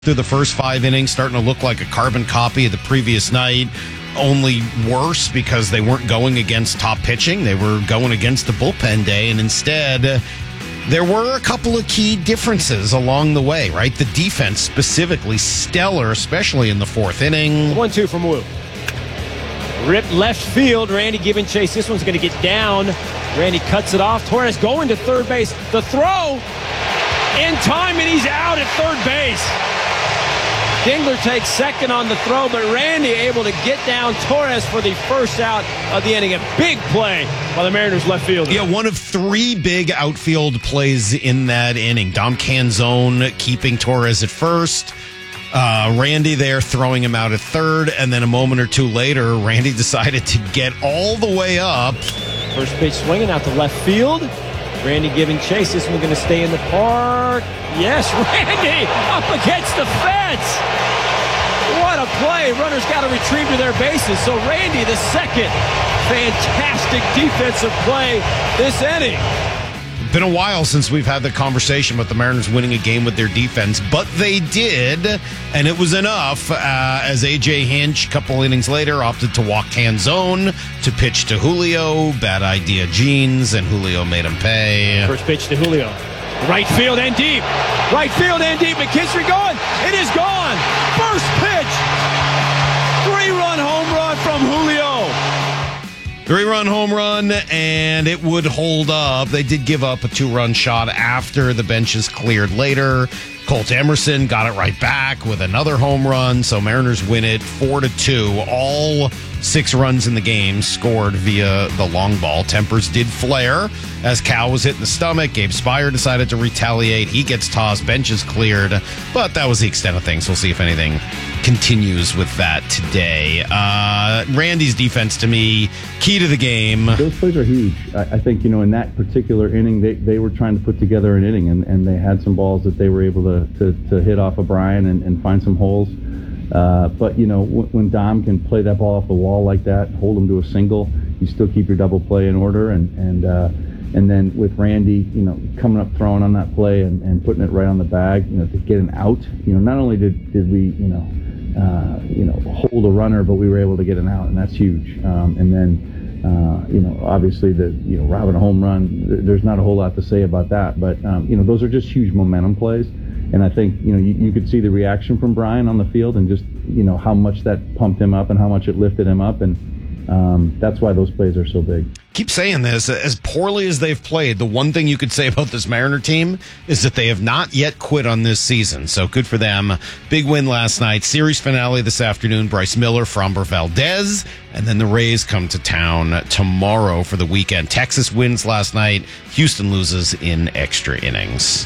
Through the first 5 innings, starting to look like a carbon copy of the previous night, only worse because they weren't going against top pitching. They were going against the bullpen day, and instead, there were a couple of key differences along the way, right? The defense specifically stellar, especially in the 4th inning. 1-2 from Wu. Rip left field. Randy giving chase. This one's going to get down. Randy cuts it off. Torres going to third base. The throw in time, and he's out at third base. Dingler takes second on the throw, but Randy able to get down Torres for the first out of the inning. A big play by the Mariners left fielder. Yeah, one of 3 big outfield plays in that inning. Dom Canzone keeping Torres at first. Randy there throwing him out at third, and then a moment or two later, Randy decided to get all the way up. First pitch swinging out to left field. Randy giving chase. This one's going to stay in the park. Yes, Randy up against the fence. What a play. Runners got to retrieve to their bases. So Randy, the second fantastic defensive play this inning. Been a while since we've had the conversation about the Mariners winning a game with their defense, but they did, and it was enough as A.J. Hinch, a couple innings later, opted to walk Canzone to pitch to Julio. Bad idea, Jeans, and Julio made him pay. First pitch to Julio. Right field and deep. Right field and deep. McKinstry going. It is gone. First pitch. 3-run home run from Julio. 3-run home run, and it would hold up. They did give up a 2-run shot after the benches cleared later. Colt Emerson got it right back with another home run, so Mariners win it 4-2. All 6 runs in the game scored via the long ball. Tempers did flare as Cal was hit in the stomach. Gabe Spire decided to retaliate. He gets tossed, benches cleared, but that was the extent of things. We'll see if anything continues with that today. Randy's defense, to me, key to the game. Those plays are huge. I think, in that particular inning, they were trying to put together an inning, and they had some balls that they were able to hit off of Brian and find some holes. But, when Dom can play that ball off the wall like that, hold him to a single, you still keep your double play in order. And then with Randy, coming up throwing on that play and putting it right on the bag, to get an out. Not only did we, hold a runner, but we were able to get an out, and that's huge. And then, obviously robbing a home run, there's not a whole lot to say about that. But, those are just huge momentum plays. And I think, you could see the reaction from Brian on the field and just, how much that pumped him up and how much it lifted him up. And that's why those plays are so big. Keep saying this. As poorly as they've played, the one thing you could say about this Mariner team is that they have not yet quit on this season. So good for them. Big win last night. Series finale this afternoon. Bryce Miller, Framber Valdez. And then the Rays come to town tomorrow for the weekend. Texas wins last night. Houston loses in extra innings.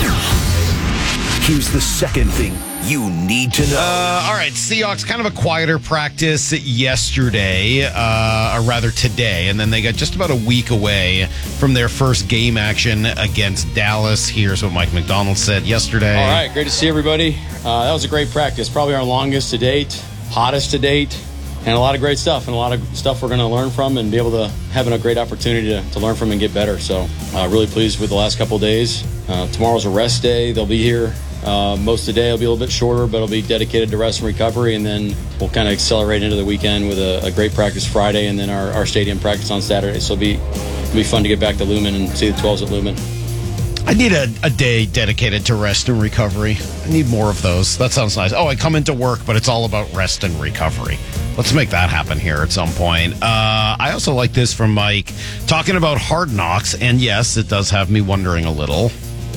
Here's the second thing you need to know. All right, Seahawks, kind of a quieter practice yesterday, or rather today, and then they got just about a week away from their first game action against Dallas. Here's what Mike McDonald said yesterday. All right, great to see everybody. That was a great practice, probably our longest to date, hottest to date, and a lot of great stuff, and a lot of stuff we're going to learn from and be able to have a great opportunity to learn from and get better. So really pleased with the last couple of days. Tomorrow's a rest day. They'll be here. Most of the day will be a little bit shorter, but it'll be dedicated to rest and recovery, and then we'll kind of accelerate into the weekend with a great practice Friday and then our stadium practice on Saturday. So it'll be fun to get back to Lumen and see the 12s at Lumen. I need a day dedicated to rest and recovery. I need more of those. That sounds nice. Oh, I come into work, but it's all about rest and recovery. Let's make that happen here at some point. I also like this from Mike, talking about Hard Knocks, and yes, it does have me wondering a little.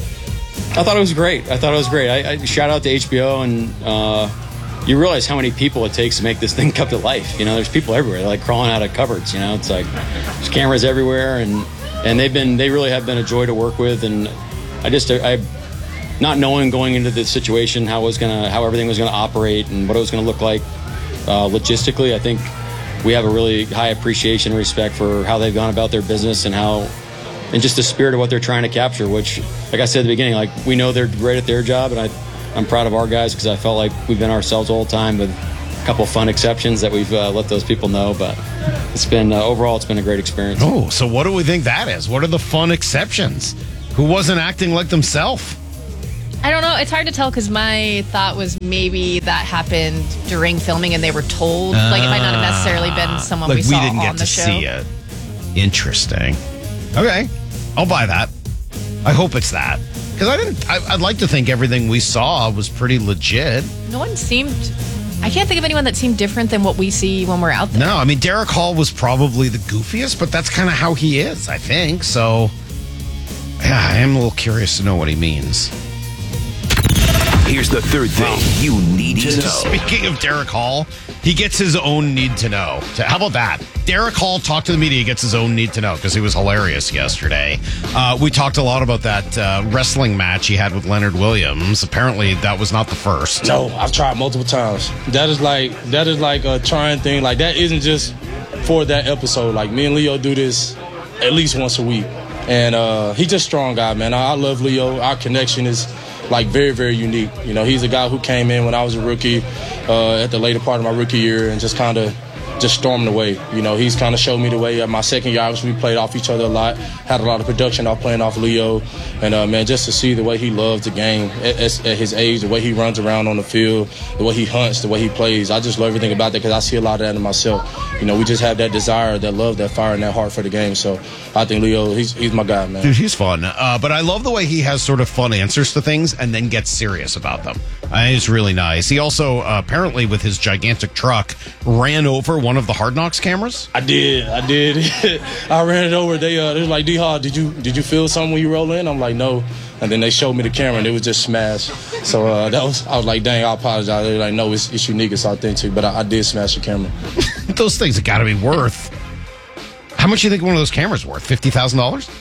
I thought it was great. I shout out to HBO, and you realize how many people it takes to make this thing come to life. There's people everywhere. They're like crawling out of cupboards. It's like there's cameras everywhere, and they really have been a joy to work with. And I not knowing going into the situation how everything was gonna operate and what it was gonna look like logistically. I think we have a really high appreciation and respect for how they've gone about their business and just the spirit of what they're trying to capture, which, like I said at the beginning, we know they're great at their job, and I'm proud of our guys because I felt like we've been ourselves all the time with a couple of fun exceptions that we've let those people know. But it's been, overall, it's been a great experience. Oh, so what do we think that is? What are the fun exceptions? Who wasn't acting like themselves? I don't know. It's hard to tell because my thought was maybe that happened during filming and they were told. Like, it might not have necessarily been someone we saw didn't on get the to show. see it. Interesting. Okay, I'll buy that. I hope it's that because I'd like to think everything we saw was pretty legit. No one seemed. I can't think of anyone that seemed different than what we see when we're out there. No, I mean Derek Hall was probably the goofiest, but that's kind of how he is, I think. So, yeah, I am a little curious to know what he means. Here's the third thing you need to know. Speaking of Derek Hall, he gets his own need to know. How about that? Derek Hall talked to the media, gets his own need to know because he was hilarious yesterday. We talked a lot about that wrestling match he had with Leonard Williams. Apparently, that was not the first. No, I've tried multiple times. That is like a trying thing. Like, that isn't just for that episode. Like, me and Leo do this at least once a week. And he's just a strong guy, man. I love Leo. Our connection is like very, very unique. You know, he's a guy who came in when I was a rookie at the later part of my rookie year and just kind of stormed the way. You know, he's kind of showed me the way. My second year, obviously, we played off each other a lot, had a lot of production off playing off Leo. And, man, just to see the way he loves the game at his age, the way he runs around on the field, the way he hunts, the way he plays. I just love everything about that because I see a lot of that in myself. You know, we just have that desire, that love, that fire, and that heart for the game. So I think Leo, he's my guy, man. Dude, he's fun. But I love the way he has sort of fun answers to things and then gets serious about them. It's really nice. He also, apparently, with his gigantic truck, ran over one of the Hard Knocks cameras. I did. I ran it over. They're like, D-Hall, did you feel something when you roll in? I'm like, no. And then they showed me the camera, and it was just smashed. So I was like, dang, I apologize. They're like, no, it's unique, it's authentic. But I did smash the camera. Those things have got to be worth. How much do you think one of those cameras worth? $50,000?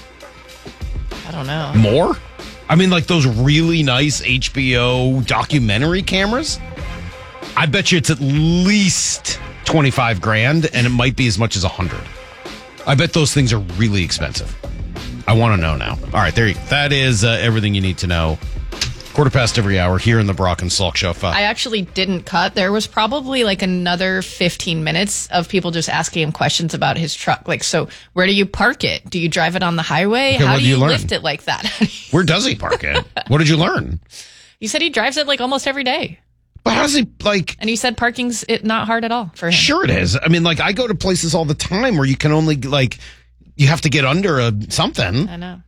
I don't know. More? I mean, like those really nice HBO documentary cameras? I bet you it's at least 25 grand, and it might be as much as 100. I bet those things are really expensive. I want to know now. All right, there you go. That is everything you need to know. 1:15 every hour here in the Brock and Salk Show. I actually didn't cut. There was probably like another 15 minutes of people just asking him questions about his truck. Like, so where do you park it? Do you drive it on the highway? Okay, How what do do you you learn? lift it like that? Where does he park it? What did you learn? You said he drives it like almost every day. But how does he, like... And you said parking's not hard at all for him. Sure it is. I mean, like, I go to places all the time where you can only, like, you have to get under something. I know.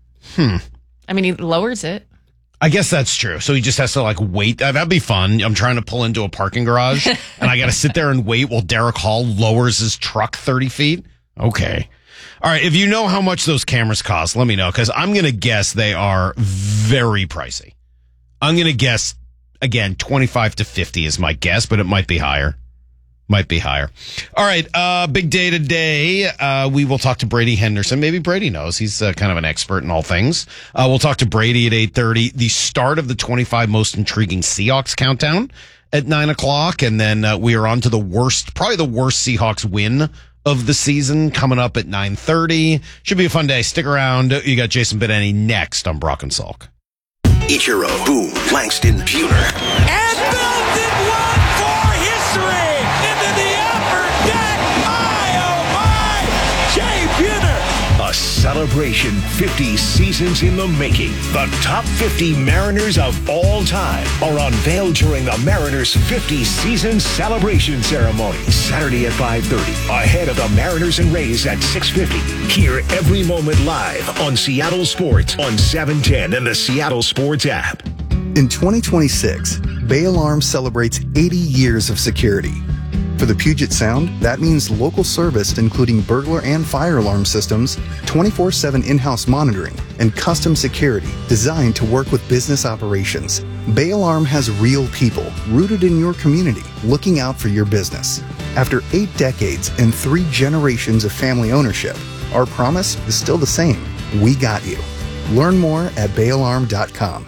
I mean, he lowers it. I guess that's true. So he just has to, like, wait. That'd be fun. I'm trying to pull into a parking garage, and I got to sit there and wait while Derek Hall lowers his truck 30 feet. Okay. All right. If you know how much those cameras cost, let me know, because I'm going to guess they are very pricey. I'm going to guess, again, 25 to 50 is my guess, but it might be higher. Might be higher. All right. Big day today. We will talk to Brady Henderson. Maybe Brady knows. He's kind of an expert in all things. We'll talk to Brady at 8:30. The start of the 25 most intriguing Seahawks countdown at 9 o'clock. And then we are on to probably the worst Seahawks win of the season coming up at 9:30. Should be a fun day. Stick around. You got Jason Benetti next on Brock and Salk. Ichiro, Boone, Langston, Buhner. And built it one for history into the upper deck. My, oh my, Jay Buhner. A celebration 50 seasons in the making. The top 50 Mariners of all time are unveiled during the Mariners 50 season celebration ceremony. Saturday at 5:30. Ahead of the Mariners and Rays at 6:50. Hear every moment live on Seattle Sports on 710 and the Seattle Sports app. In 2026, Bay Alarm celebrates 80 years of security. For the Puget Sound, that means local service including burglar and fire alarm systems, 24/7 in-house monitoring, and custom security designed to work with business operations. Bay Alarm has real people rooted in your community looking out for your business. After 8 decades and 3 generations of family ownership, our promise is still the same. We got you. Learn more at bayalarm.com.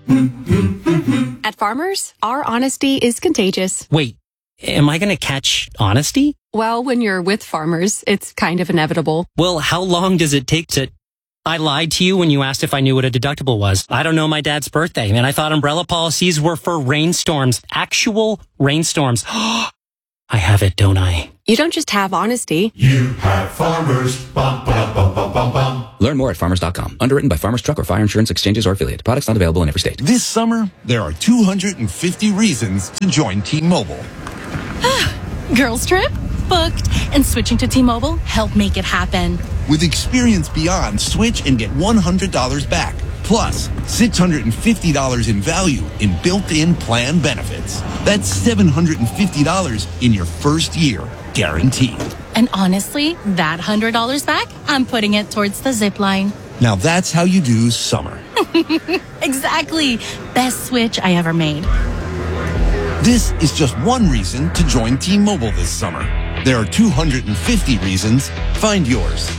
At Farmers, our honesty is contagious. Wait, am I going to catch honesty? Well, when you're with Farmers, it's kind of inevitable. Well, how long does it take to... I lied to you when you asked if I knew what a deductible was. I don't know my dad's birthday, and I thought umbrella policies were for rainstorms. Actual rainstorms. I have it, don't I? You don't just have honesty. You have Farmers. Bum, bum, bum, bum, bum, bum. Learn more at farmers.com. Underwritten by Farmers Truck or Fire Insurance Exchanges or Affiliate. Products not available in every state. This summer, there are 250 reasons to join T-Mobile. Girls trip? Booked. And switching to T-Mobile helped make it happen. With Experience Beyond, switch and get $100 back. Plus, $650 in value in built-in plan benefits. That's $750 in your first year, guaranteed. And honestly, that $100 back, I'm putting it towards the zip line. Now that's how you do summer. Exactly. Best switch I ever made. This is just one reason to join T-Mobile this summer. There are 250 reasons. Find yours.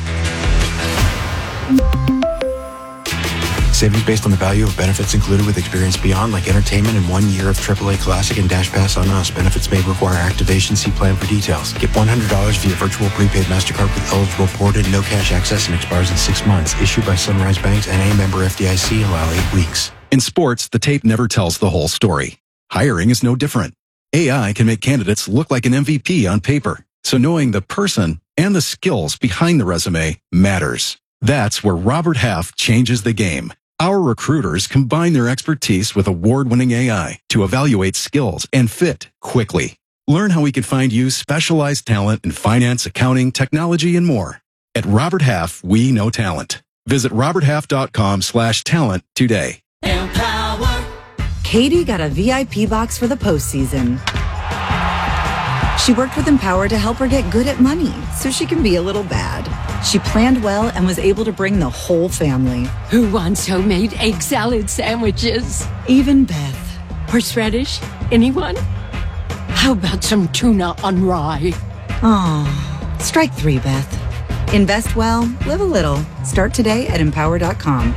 Savings based on the value of benefits included with Experience Beyond, like entertainment and 1 year of AAA Classic and Dash Pass on Us. Benefits may require activation. See plan for details. Get $100 via virtual prepaid MasterCard with eligible ported, no cash access, and expires in 6 months. Issued by Sunrise Banks and a member FDIC. Allow 8 weeks. In sports, the tape never tells the whole story. Hiring is no different. AI can make candidates look like an MVP on paper. So knowing the person and the skills behind the resume matters. That's where Robert Half changes the game. Our recruiters combine their expertise with award-winning AI to evaluate skills and fit quickly. Learn how we can find you specialized talent in finance, accounting, technology, and more. At Robert Half, we know talent. Visit roberthalf.com/talent today. Empower. Katie got a VIP box for the postseason. She worked with Empower to help her get good at money so she can be a little bad. She planned well and was able to bring the whole family. Who wants homemade egg salad sandwiches? Even Beth. Horseradish? Anyone? How about some tuna on rye? Oh, strike 3, Beth. Invest well, live a little. Start today at Empower.com.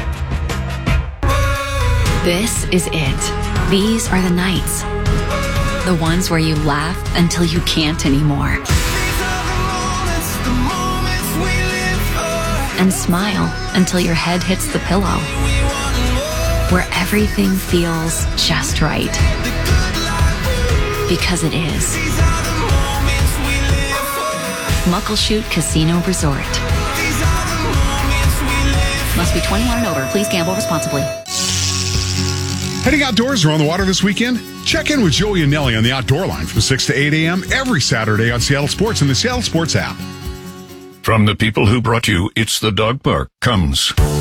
This is it. These are the nights. The ones where you laugh until you can't anymore. And smile until your head hits the pillow. Where everything feels just right. Because it is. Muckleshoot Casino Resort. Must be 21 and over. Please gamble responsibly. Heading outdoors or on the water this weekend? Check in with Joey and Nelly on the Outdoor Line from 6 to 8 a.m. every Saturday on Seattle Sports and the Seattle Sports app. From the people who brought you It's the Dog Park comes